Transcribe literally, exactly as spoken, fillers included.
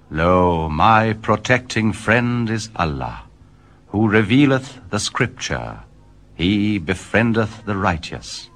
Lo, my protecting friend is Allah, who revealeth the scripture. He befriendeth the righteous.